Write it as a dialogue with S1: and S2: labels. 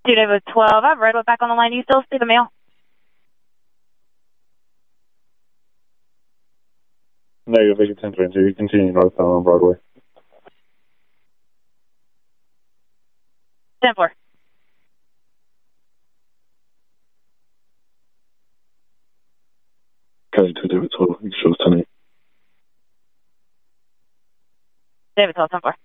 S1: David with 12. I've read what back on the line. You still see the mail?
S2: Negative, Vicky 1022. Continue northbound on Broadway.
S1: 10-4.
S2: Cali 2 David 12. Shows 10-8.
S1: David 12, 10-4.